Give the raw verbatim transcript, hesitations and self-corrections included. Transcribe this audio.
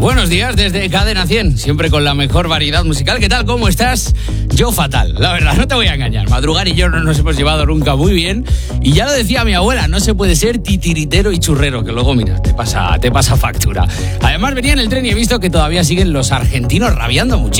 Buenos días desde Cadena cien, siempre con la mejor variedad musical. ¿Qué tal? ¿Cómo estás? Yo fatal, la verdad, no te voy a engañar. Madrugar y yo no nos hemos llevado nunca muy bien. Y ya lo decía mi abuela, no se puede ser titiritero y churrero, que luego, mira, te pasa, te pasa factura. Además, venía en el tren y he visto que todavía siguen los argentinos rabiando muchísimo.